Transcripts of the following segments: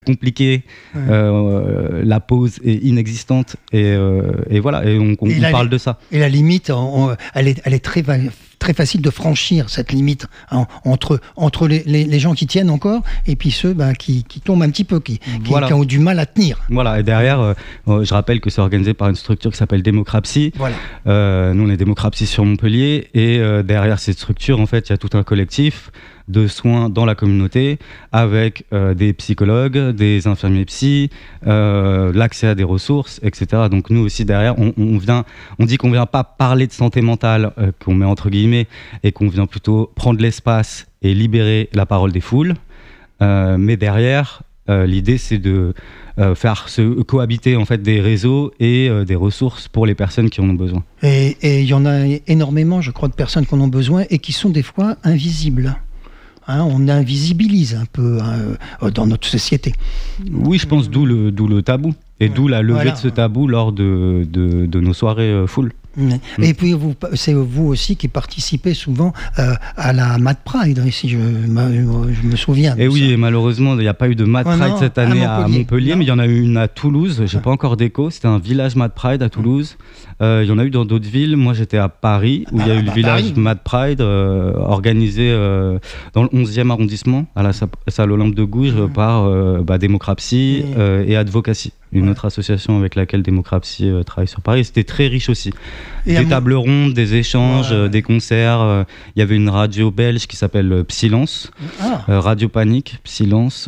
compliqué, la pause est inexistante et voilà, et on parle de ça. Et la limite, elle est très facile de franchir cette limite entre les gens qui tiennent encore et puis ceux qui tombent un petit peu, qui ont du mal à tenir. Voilà, et derrière, je rappelle que c'est organisé par une structure qui s'appelle Démocratie. Voilà. Nous, on est Démocratie sur Montpellier et derrière cette structure, en fait, il y a tout un collectif de soins dans la communauté avec des psychologues, des infirmiers psy, l'accès à des ressources, etc. Donc nous aussi derrière, on dit qu'on vient pas parler de santé mentale, qu'on met entre guillemets, et qu'on vient plutôt prendre l'espace et libérer la parole des foules. Mais derrière, l'idée c'est de faire se cohabiter en fait des réseaux et des ressources pour les personnes qui en ont besoin. Et il y en a énormément, je crois, de personnes qui en ont besoin et qui sont des fois invisibles. On invisibilise un peu dans notre société. Oui, je pense d'où le tabou. Et d'où la levée de ce tabou lors de nos soirées full. Et puis c'est vous aussi qui participez souvent à la Mad Pride, si je me souviens. Et oui, et malheureusement, il n'y a pas eu de Mad Pride cette année à Montpellier, mais il y en a eu une à Toulouse. J'ai pas encore d'écho. C'était un village Mad Pride à Toulouse. Il y en a eu dans d'autres villes. Moi, j'étais à Paris, où il y a eu le village Mad Pride organisé dans le 11e arrondissement, à la salle Olympe de Gouges, par Démocratie et Advocacy, une autre association avec laquelle Démocratie travaille sur Paris. C'était très riche aussi. Des tables rondes, des échanges, des concerts. Il y avait une radio belge qui s'appelle Psylance, Radio Panique, Psylance.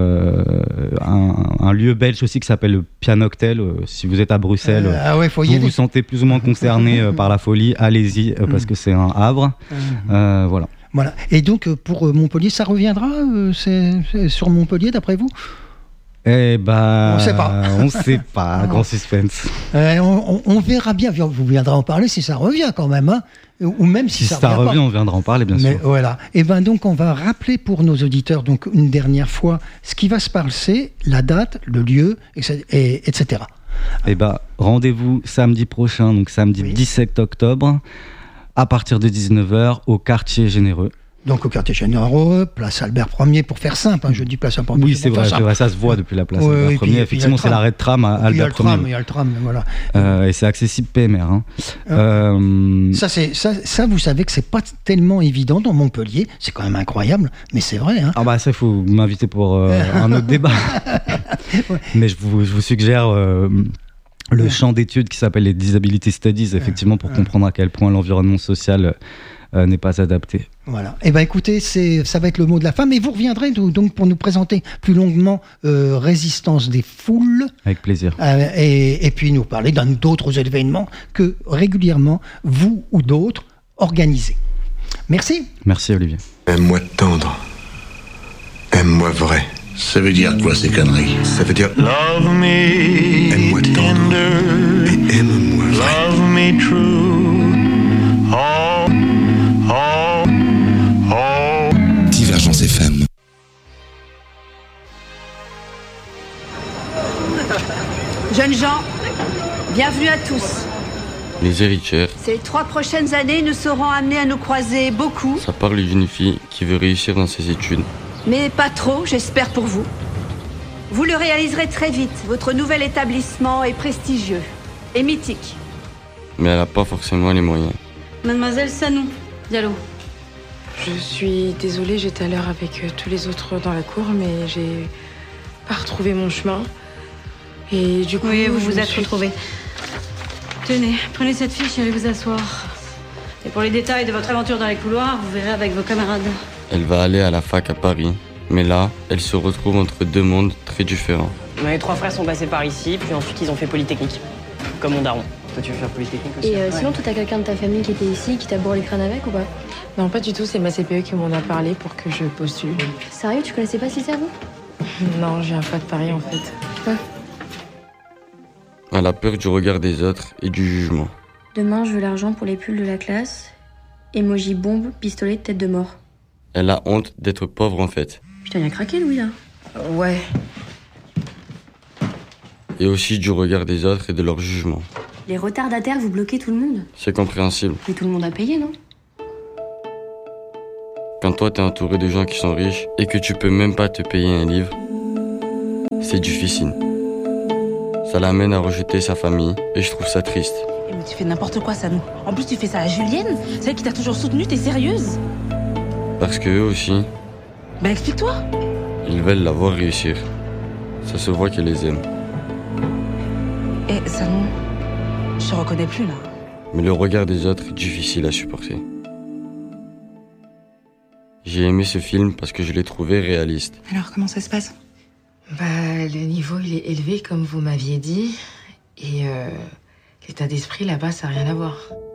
Un lieu belge aussi qui s'appelle le Pianoctel. Si vous êtes à Bruxelles, vous vous sentez plus ou moins concerné par la folie, allez-y, parce que c'est un havre. Voilà. Et donc, pour Montpellier, ça reviendra c'est sur Montpellier, d'après vous ? On sait pas, Ah. grand suspense. On verra bien, vous viendrez en parler si ça revient quand même, ou même si ça revient, on viendra en parler bien sûr. Voilà. Et donc on va rappeler pour nos auditeurs donc une dernière fois ce qui va se passer, la date, le lieu, etc. Rendez-vous samedi prochain, donc samedi 17 octobre, à partir de 19h au quartier généreux. Donc au quartier généreux, place Albert Ier, pour faire simple, je dis place Albert Ier. Oui, c'est vrai, ça se voit depuis la place Albert Ier. Effectivement, c'est l'arrêt de tram à Albert Ier. Il y a le tram, voilà. Et c'est accessible PMR. Ça, vous savez que c'est pas tellement évident dans Montpellier, c'est quand même incroyable, mais c'est vrai. Ça, il faut m'inviter pour un autre débat. Mais je vous suggère le champ d'études qui s'appelle les Disability Studies, effectivement, pour comprendre à quel point l'environnement social n'est pas adapté. Voilà. Écoutez, ça va être le mot de la fin, mais vous reviendrez donc pour nous présenter plus longuement Résistance des foules. Avec plaisir. Et puis nous parler d'autres événements que régulièrement, vous ou d'autres, organisez. Merci. Merci Olivier. Aime-moi tendre. Aime-moi vrai. Ça veut dire quoi ces conneries? Ça veut dire Love me aime-moi tendre et aime-moi vrai. Love me true. Divergence FM. Jeunes gens, bienvenue à tous. Les héritières. Ces 3 prochaines années nous serons amenés à nous croiser beaucoup. Ça parle d'une fille qui veut réussir dans ses études. Mais pas trop, j'espère pour vous. Vous le réaliserez très vite. Votre nouvel établissement est prestigieux et mythique. Mais elle n'a pas forcément les moyens. Mademoiselle Sanou, Diallo. Je suis désolée, j'étais à l'heure avec tous les autres dans la cour, mais j'ai pas retrouvé mon chemin. Et du coup, oui, vous vous êtes retrouvés. Tenez, prenez cette fiche et allez vous asseoir. Et pour les détails de votre aventure dans les couloirs, vous verrez avec vos camarades. Elle va aller à la fac à Paris, mais là, elle se retrouve entre deux mondes très différents. Mes 3 frères sont passés par ici, puis ensuite ils ont fait Polytechnique, comme mon daron. Toi tu veux faire Polytechnique aussi? Et sinon, toi t'as quelqu'un de ta famille qui était ici, qui t'a bourré les crânes avec ou pas? Non, pas du tout, c'est ma CPE qui m'en a parlé pour que je postule. Sérieux, tu connaissais pas Cicero? Non, je viens pas de Paris en fait. Ouais. Elle a peur du regard des autres et du jugement. Demain, je veux l'argent pour les pulls de la classe. Emoji bombe, pistolet, tête de mort. Elle a honte d'être pauvre en fait. Putain, il a craqué Louis là. Ouais. Et aussi du regard des autres et de leur jugement. Les retardataires, vous bloquez tout le monde. C'est compréhensible. Mais tout le monde a payé, non? Quand toi t'es entouré de gens qui sont riches et que tu peux même pas te payer un livre, c'est difficile. Ça l'amène à rejeter sa famille et je trouve ça triste. Mais tu fais n'importe quoi, Sanou. En plus, tu fais ça à Julienne, celle qui t'a toujours soutenue, t'es sérieuse? Parce qu'eux aussi, Ben explique-toi. ils veulent la voir réussir. Ça se voit qu'elle les aime. Eh, Sanou, je te reconnais plus là. Mais le regard des autres est difficile à supporter. J'ai aimé ce film parce que je l'ai trouvé réaliste. Alors, comment ça se passe? Le niveau, il est élevé, comme vous m'aviez dit. Et l'état d'esprit, là-bas, ça n'a rien à voir.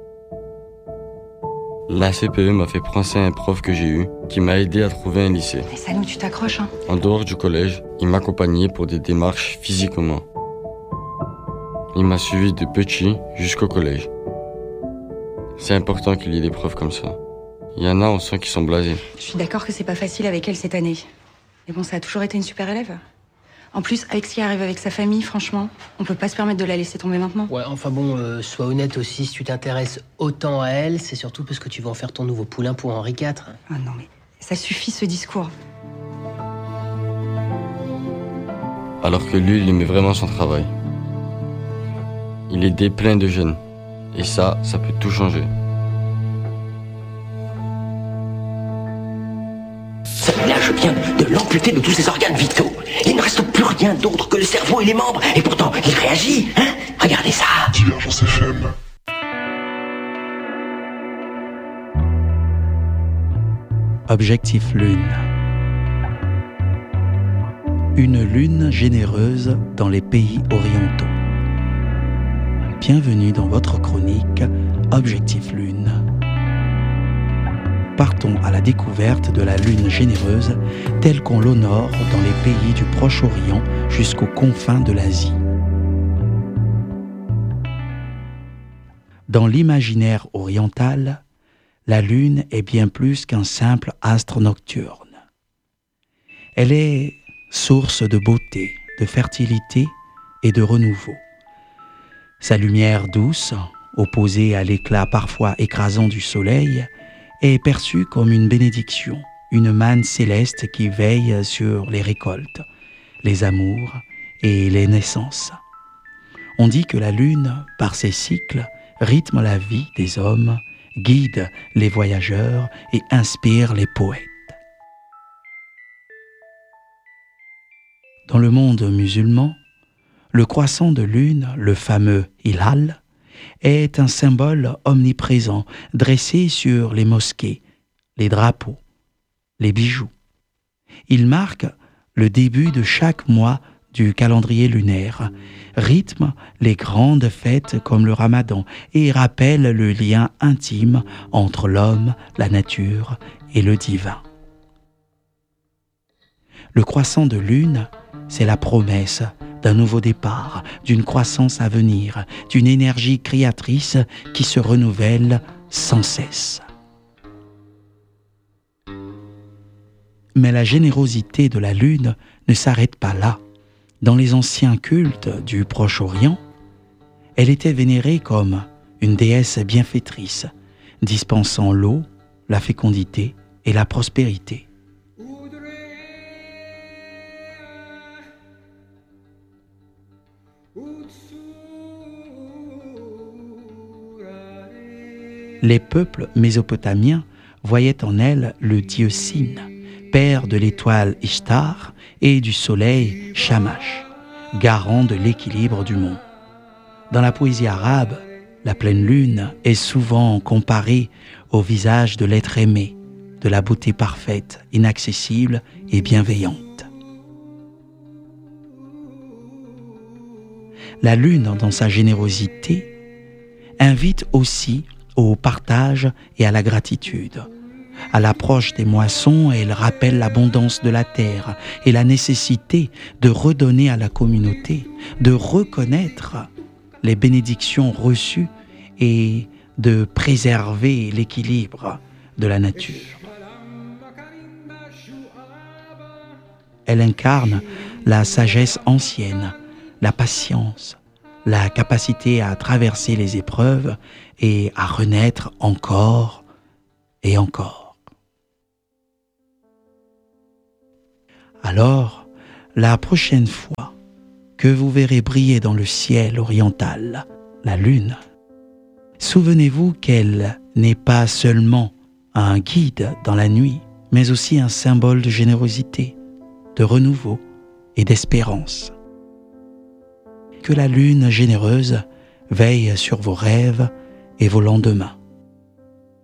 La CPE m'a fait penser à un prof que j'ai eu, qui m'a aidé à trouver un lycée. Mais Sanou, tu t'accroches, hein. En dehors du collège, il m'accompagnait pour des démarches physiquement. Il m'a suivi de petit jusqu'au collège. C'est important qu'il y ait des profs comme ça. Il y en a, on sent qu'ils sont blasés. Je suis d'accord que c'est pas facile avec elle cette année. Mais bon, ça a toujours été une super élève. En plus, avec ce qui arrive avec sa famille, franchement, on peut pas se permettre de la laisser tomber maintenant. Ouais, enfin bon, sois honnête aussi, si tu t'intéresses autant à elle, c'est surtout parce que tu veux en faire ton nouveau poulain pour Henri IV. Ah non, mais ça suffit ce discours. Alors que lui, il aimait vraiment son travail. Il aidait plein de jeunes. Et ça peut tout changer. Là, je viens de l'amputer de tous ses organes vitaux. Il ne reste plus rien d'autre que le cerveau et les membres. Et pourtant, il réagit, hein? Regardez ça. Divergence FM. Objectif Lune. Une lune généreuse dans les pays orientaux. Bienvenue dans votre chronique Objectif Lune. Partons à la découverte de la lune généreuse telle qu'on l'honore dans les pays du Proche-Orient jusqu'aux confins de l'Asie. Dans l'imaginaire oriental, la lune est bien plus qu'un simple astre nocturne. Elle est source de beauté, de fertilité et de renouveau. Sa lumière douce, opposée à l'éclat parfois écrasant du soleil, est perçue comme une bénédiction, une manne céleste qui veille sur les récoltes, les amours et les naissances. On dit que la lune, par ses cycles, rythme la vie des hommes, guide les voyageurs et inspire les poètes. Dans le monde musulman, le croissant de lune, le fameux hilal, est un symbole omniprésent dressé sur les mosquées, les drapeaux, les bijoux. Il marque le début de chaque mois du calendrier lunaire, rythme les grandes fêtes comme le Ramadan et rappelle le lien intime entre l'homme, la nature et le divin. Le croissant de lune, c'est la promesse d'un nouveau départ, d'une croissance à venir, d'une énergie créatrice qui se renouvelle sans cesse. Mais la générosité de la lune ne s'arrête pas là. Dans les anciens cultes du Proche-Orient, elle était vénérée comme une déesse bienfaitrice, dispensant l'eau, la fécondité et la prospérité. Les peuples mésopotamiens voyaient en elle le dieu Sin, père de l'étoile Ishtar et du soleil Shamash, garant de l'équilibre du monde. Dans la poésie arabe, la pleine lune est souvent comparée au visage de l'être aimé, de la beauté parfaite, inaccessible et bienveillante. La lune, dans sa générosité, invite aussi au partage et à la gratitude. À l'approche des moissons, elle rappelle l'abondance de la terre et la nécessité de redonner à la communauté, de reconnaître les bénédictions reçues et de préserver l'équilibre de la nature. Elle incarne la sagesse ancienne, la patience, la capacité à traverser les épreuves et à renaître encore et encore. Alors, la prochaine fois que vous verrez briller dans le ciel oriental la lune, souvenez-vous qu'elle n'est pas seulement un guide dans la nuit, mais aussi un symbole de générosité, de renouveau et d'espérance. Que la lune généreuse veille sur vos rêves et vos lendemains.